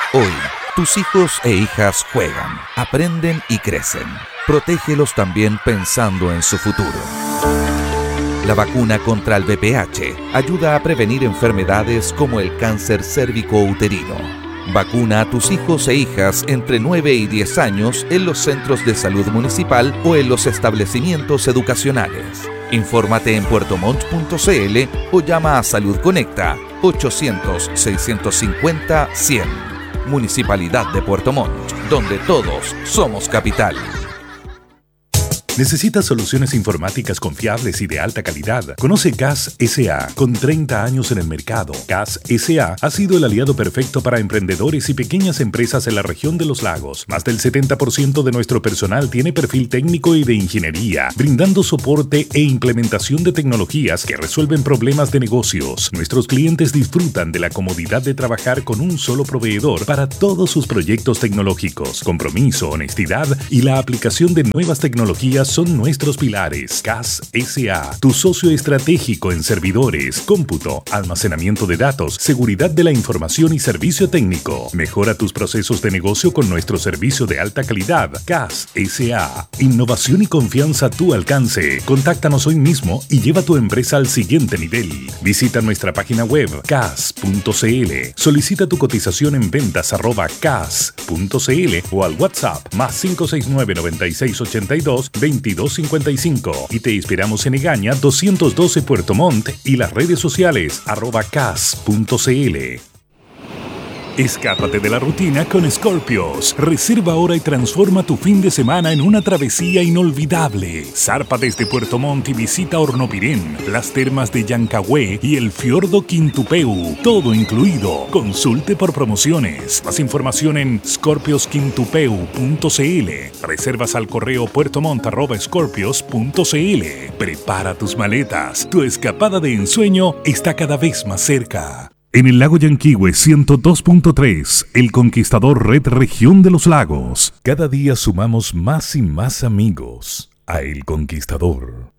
Hoy, tus hijos e hijas juegan, aprenden y crecen. Protégelos también pensando en su futuro. La vacuna contra el VPH ayuda a prevenir enfermedades como el cáncer cérvico-uterino. Vacuna a tus hijos e hijas entre 9 y 10 años en los centros de salud municipal o en los establecimientos educacionales. Infórmate en puertomontt.cl o llama a Salud Conecta 800-650-100. Municipalidad de Puerto Montt, donde todos somos capital. ¿Necesitas soluciones informáticas confiables y de alta calidad? Conoce CAS S.A. Con 30 años en el mercado, CAS S.A. ha sido el aliado perfecto para emprendedores y pequeñas empresas en la región de los lagos. Más del 70% de nuestro personal tiene perfil técnico y de ingeniería, brindando soporte e implementación de tecnologías que resuelven problemas de negocios. Nuestros clientes disfrutan de la comodidad de trabajar con un solo proveedor para todos sus proyectos tecnológicos. Compromiso, honestidad y la aplicación de nuevas tecnologías son nuestros pilares. CAS S.A., tu socio estratégico en servidores, cómputo, almacenamiento de datos, seguridad de la información y servicio técnico. Mejora tus procesos de negocio con nuestro servicio de alta calidad. CAS S.A., innovación y confianza a tu alcance. Contáctanos hoy mismo y lleva tu empresa al siguiente nivel. Visita nuestra página web cas.cl. Solicita tu cotización en ventas@cas.cl o al WhatsApp más 569 9682 2255 y te esperamos en Egaña 212 Puerto Montt y las redes sociales @cas.cl. Escápate de la rutina con Scorpios. Reserva ahora y transforma tu fin de semana en una travesía inolvidable. Zarpa desde Puerto Montt y visita Hornopirén, las termas de Llancagüe y el fiordo Quintupeu. Todo incluido. Consulte por promociones. Más información en scorpiosquintupeu.cl. Reservas al correo puertomont@scorpios.cl. Prepara tus maletas. Tu escapada de ensueño está cada vez más cerca. En el lago Yanquihue 102.3, El Conquistador Red Región de los Lagos. Cada día sumamos más y más amigos a El Conquistador.